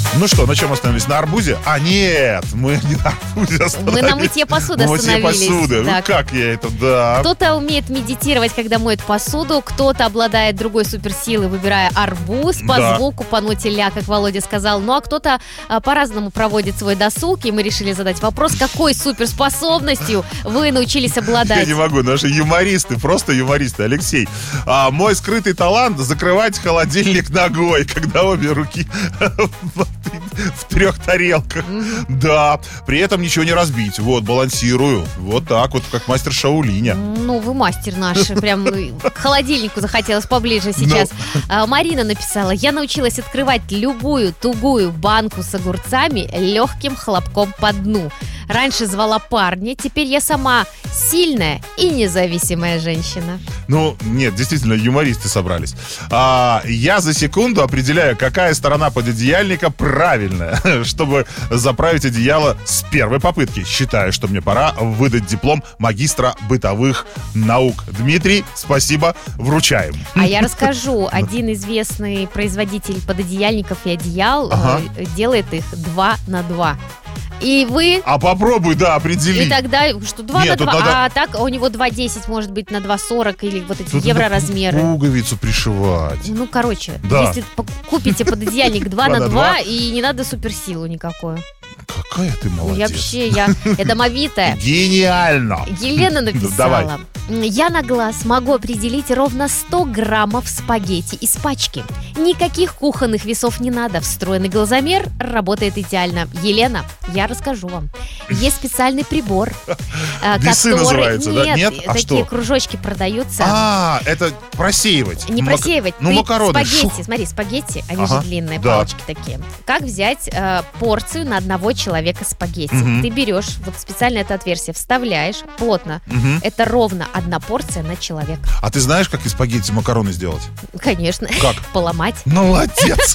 Ну что, на чем остановились? На арбузе? А нет, мы не на арбузе остановились. Мы на мытье посуды Мытье остановились. посуды. Да. Ну как я это, да. Кто-то умеет медитировать, когда моет посуду, кто-то обладает другой суперсилой, выбирая арбуз по Да. звуку, по ноте ля, как Володя сказал. Ну а кто-то по-разному проводит свой досуг, и мы решили задать вопрос, какой суперспособностью вы научились Я обладать? не могу, наши юмористы, просто юмористы. Алексей, мой скрытый талант — закрывать холодильник ногой, когда обе руки в 3 тарелках. Да, при этом ничего не разбить. Вот, балансирую. Вот так вот, как мастер Шаолиня. Ну, вы мастер наш. Прям к холодильнику захотелось поближе сейчас. Марина написала: я научилась открывать любую тугую банку с огурцами легким хлопком по дну. Раньше звала парня, теперь я сама сильная и независимая женщина. Ну, нет, действительно, юмористы собрались. Я за секунду определяю, какая сторона пододеяльника правильная, чтобы заправить одеяло с первой попытки. Считаю, что мне пора выдать диплом магистра бытовых наук. Дмитрий, спасибо, вручаем. А я расскажу. Один известный производитель пододеяльников и одеял делает их 2 на 2. И вы... А попробуй, да, определи. И тогда, что 2 Нет, на 2, тут надо- а так у него 2,10 может быть на 2,40 или вот эти Тут евро надо размеры. пуговицу пришивать. Ну, короче, Да. если купите пододеяльник 2 2 на на 2, 2, и не надо суперсилу никакую. Какая ты молодец. Я вообще, я домовитая. Гениально. Елена написала: Давай. я на глаз могу определить ровно 100 граммов спагетти из пачки. Никаких кухонных весов не надо. Встроенный глазомер работает идеально. Елена, я расскажу вам. Есть специальный прибор, Весы который... называются, да? Нет? А такие что? кружочки продаются. Это просеивать. Не просеивать. Ну, Ты макароны. Спагетти, Шух. смотри, спагетти, они Ага, же длинные, да. палочки такие. Как взять порцию на одного человека спагетти? Мгм. Ты берешь, вот специально это отверстие вставляешь плотно. Мгм. Это ровно 1 порция на человека. А ты знаешь, как из спагетти макароны сделать? Конечно. Как? Поломать. Молодец.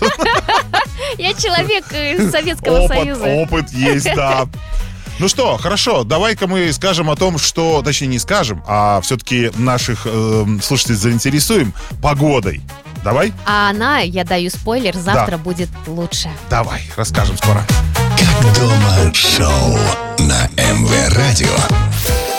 Я человек из Советского Союза. Опыт есть, да. Ну что, хорошо, давай-ка мы скажем о том, что, точнее не скажем, а все-таки наших слушателей заинтересуем погодой. Давай? А она, я даю спойлер, завтра будет лучше. Давай, расскажем скоро. Как дома шоу на МВ Радио.